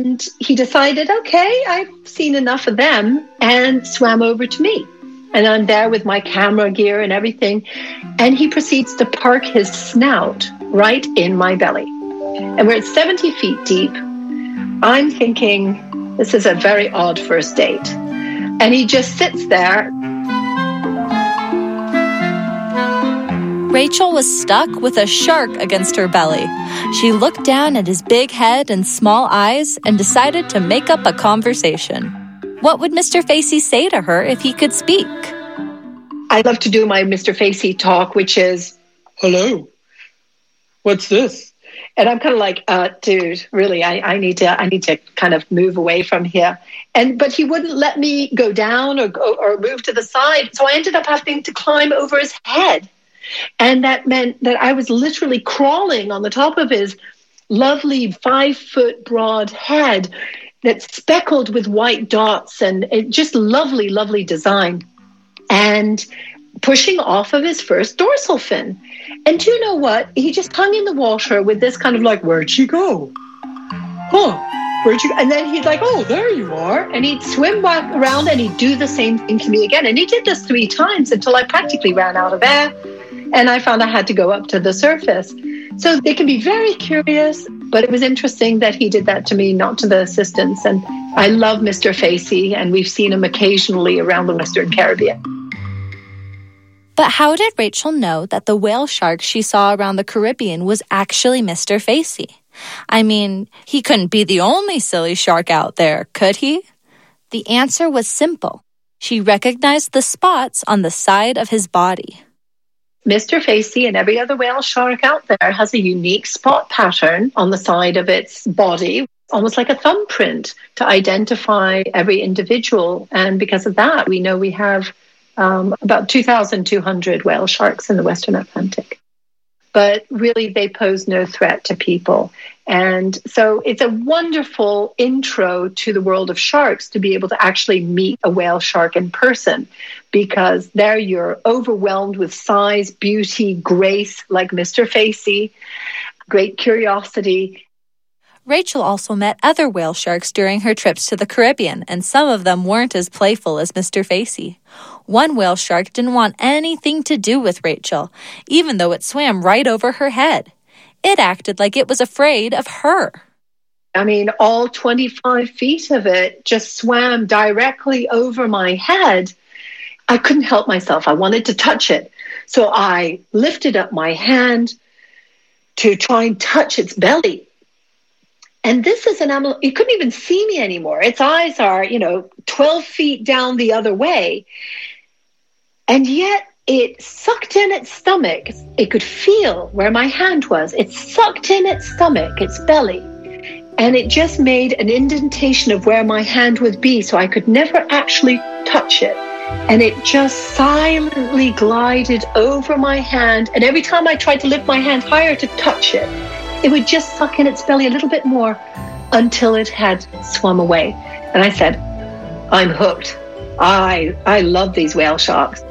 And he decided, okay, I've seen enough of them, and swam over to me. And I'm there with my camera gear and everything. And he proceeds to park his snout right in my belly. And we're at 70 feet deep. I'm thinking, this is a very odd first date. And he just sits there. Rachel was stuck with a shark against her belly. She looked down at his big head and small eyes and decided to make up a conversation. What would Mr. Facey say to her if he could speak? I love to do my Mr. Facey talk, which is, hello, what's this? And I'm kind of like, dude, really, I need to kind of move away from here. But he wouldn't let me go down or move to the side. So I ended up having to climb over his head. And that meant that I was literally crawling on the top of his lovely 5-foot broad head that's speckled with white dots, and it just lovely, lovely design. And pushing off of his first dorsal fin. And do you know what? He just hung in the water with this kind of like, where'd she go? Where'd you? And then he'd like, oh, there you are. And he'd swim back around and he'd do the same thing to me again. And he did this 3 times until I practically ran out of air. And I found I had to go up to the surface. So they can be very curious, but it was interesting that he did that to me, not to the assistants. And I love Mr. Facey, and we've seen him occasionally around the Western Caribbean. But how did Rachel know that the whale shark she saw around the Caribbean was actually Mr. Facey? I mean, he couldn't be the only silly shark out there, could he? The answer was simple. She recognized the spots on the side of his body. Mr. Facey and every other whale shark out there has a unique spot pattern on the side of its body, almost like a thumbprint to identify every individual. And because of that, we know we have about 2,200 whale sharks in the Western Atlantic. But really, they pose no threat to people. And so it's a wonderful intro to the world of sharks to be able to actually meet a whale shark in person, because there you're overwhelmed with size, beauty, grace, like Mr. Facey, great curiosity. Rachel also met other whale sharks during her trips to the Caribbean, and some of them weren't as playful as Mr. Facey. One whale shark didn't want anything to do with Rachel, even though it swam right over her head. It acted like it was afraid of her. I mean, all 25 feet of it just swam directly over my head. I couldn't help myself. I wanted to touch it. So I lifted up my hand to try and touch its belly. And this is an animal, it couldn't even see me anymore. Its eyes are, 12 feet down the other way. And yet it sucked in its stomach. It could feel where my hand was. It sucked in its stomach, its belly. And it just made an indentation of where my hand would be, so I could never actually touch it. And it just silently glided over my hand. And every time I tried to lift my hand higher to touch it, it would just suck in its belly a little bit more until it had swum away. And I said, I'm hooked. I love these whale sharks.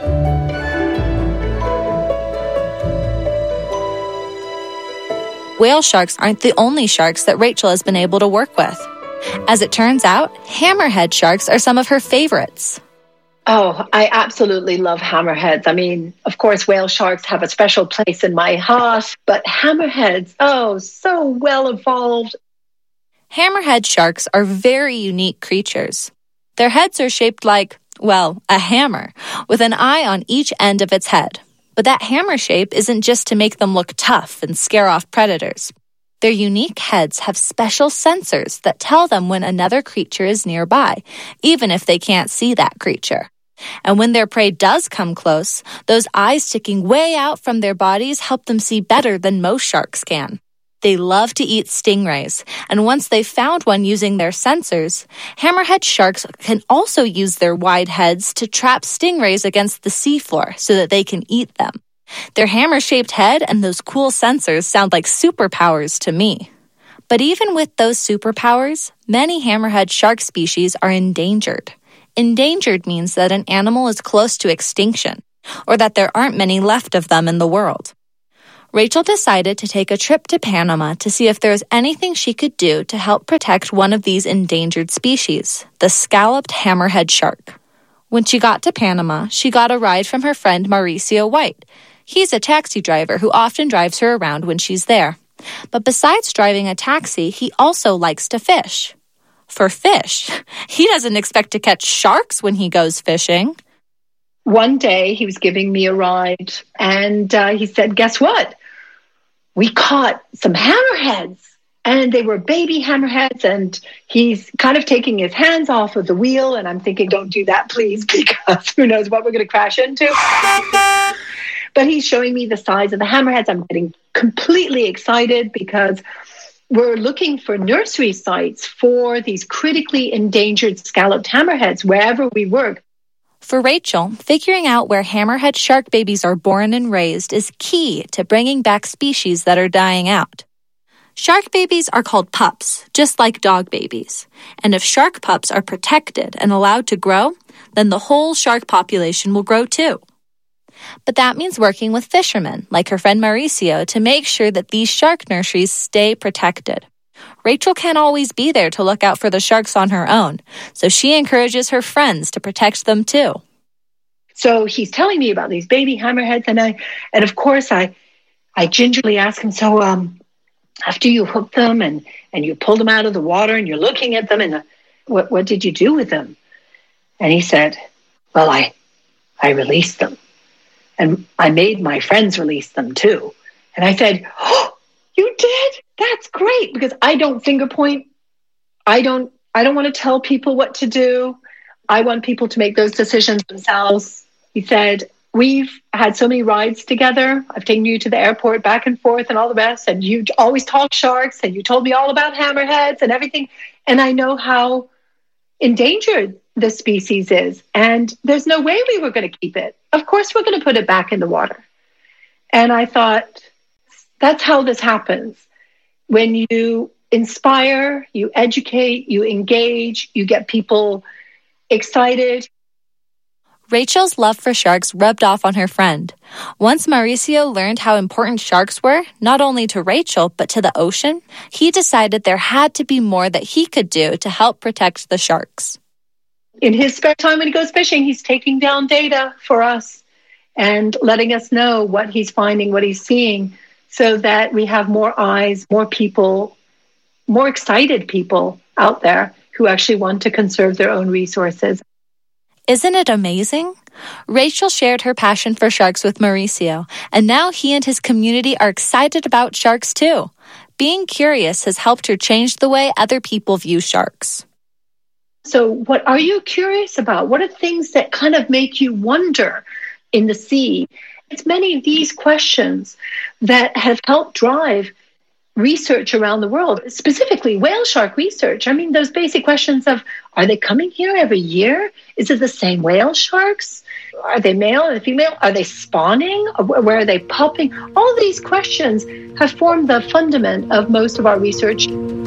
Whale sharks aren't the only sharks that Rachel has been able to work with. As it turns out, hammerhead sharks are some of her favorites. Oh, I absolutely love hammerheads. I mean, of course, whale sharks have a special place in my heart, but hammerheads, so well evolved. Hammerhead sharks are very unique creatures. Their heads are shaped like, a hammer, with an eye on each end of its head. But that hammer shape isn't just to make them look tough and scare off predators. Their unique heads have special sensors that tell them when another creature is nearby, even if they can't see that creature. And when their prey does come close, those eyes sticking way out from their bodies help them see better than most sharks can. They love to eat stingrays, and once they've found one using their sensors, hammerhead sharks can also use their wide heads to trap stingrays against the seafloor so that they can eat them. Their hammer-shaped head and those cool sensors sound like superpowers to me. But even with those superpowers, many hammerhead shark species are endangered. Endangered means that an animal is close to extinction, or that there aren't many left of them in the world. Rachel decided to take a trip to Panama to see if there was anything she could do to help protect one of these endangered species, the scalloped hammerhead shark. When she got to Panama, she got a ride from her friend Mauricio White. He's a taxi driver who often drives her around when she's there. But besides driving a taxi, he also likes to fish. For fish, he doesn't expect to catch sharks when he goes fishing. One day he was giving me a ride and he said, guess what? We caught some hammerheads and they were baby hammerheads, and he's kind of taking his hands off of the wheel. And I'm thinking, don't do that, please, because who knows what we're going to crash into. But he's showing me the size of the hammerheads. I'm getting completely excited because we're looking for nursery sites for these critically endangered scalloped hammerheads wherever we work. For Rachel, figuring out where hammerhead shark babies are born and raised is key to bringing back species that are dying out. Shark babies are called pups, just like dog babies. And if shark pups are protected and allowed to grow, then the whole shark population will grow too. But that means working with fishermen, like her friend Mauricio, to make sure that these shark nurseries stay protected. Rachel can't always be there to look out for the sharks on her own, so she encourages her friends to protect them too. So he's telling me about these baby hammerheads, and of course I gingerly ask him, so after you hook them and you pull them out of the water and you're looking at them, and what did you do with them? And he said, well, I released them. And I made my friends release them too. And I said, oh, you did? That's great, because I don't finger point. I don't want to tell people what to do. I want people to make those decisions themselves. He said, we've had so many rides together. I've taken you to the airport back and forth and all the rest. And you always talk sharks, and you told me all about hammerheads and everything. And I know how endangered the species is. And there's no way we were going to keep it. Of course, we're going to put it back in the water. And I thought, that's how this happens. When you inspire, you educate, you engage, you get people excited. Rachel's love for sharks rubbed off on her friend. Once Mauricio learned how important sharks were, not only to Rachel, but to the ocean, he decided there had to be more that he could do to help protect the sharks. In his spare time when he goes fishing, he's taking down data for us and letting us know what he's finding, what he's seeing, so that we have more eyes, more people, more excited people out there who actually want to conserve their own resources. Isn't it amazing? Rachel shared her passion for sharks with Mauricio, and now he and his community are excited about sharks too. Being curious has helped her change the way other people view sharks. So what are you curious about? What are things that kind of make you wonder in the sea? It's many of these questions that have helped drive research around the world, specifically whale shark research. I mean, those basic questions of, are they coming here every year? Is it the same whale sharks? Are they male and female? Are they spawning? Where are they popping? All of these questions have formed the fundament of most of our research.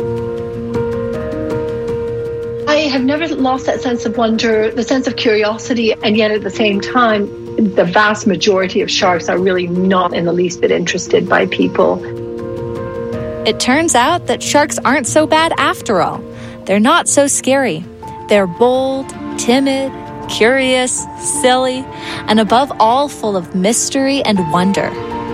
I have never lost that sense of wonder, the sense of curiosity, and yet at the same time, the vast majority of sharks are really not in the least bit interested by people. It turns out that sharks aren't so bad after all. They're not so scary. They're bold, timid, curious, silly, and above all, full of mystery and wonder.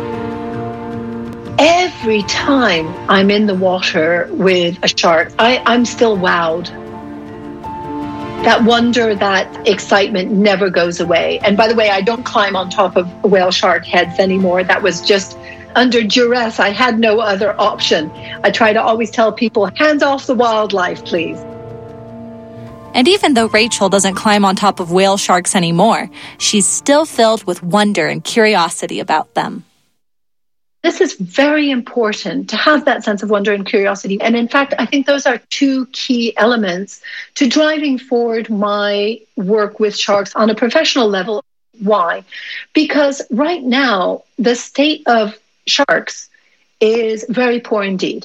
Every time I'm in the water with a shark, I'm still wowed. That wonder, that excitement never goes away. And by the way, I don't climb on top of whale shark heads anymore. That was just under duress. I had no other option. I try to always tell people, hands off the wildlife, please. And even though Rachel doesn't climb on top of whale sharks anymore, she's still filled with wonder and curiosity about them. This is very important, to have that sense of wonder and curiosity. And in fact, I think those are two key elements to driving forward my work with sharks on a professional level. Why? Because right now, the state of sharks is very poor indeed.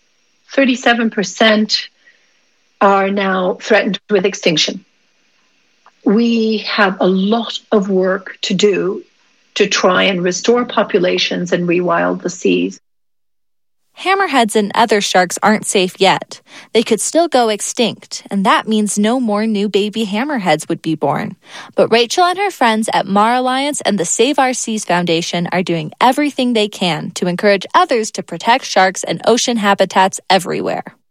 37% are now threatened with extinction. We have a lot of work to do to try and restore populations and rewild the seas. Hammerheads and other sharks aren't safe yet. They could still go extinct, and that means no more new baby hammerheads would be born. But Rachel and her friends at Mar Alliance and the Save Our Seas Foundation are doing everything they can to encourage others to protect sharks and ocean habitats everywhere.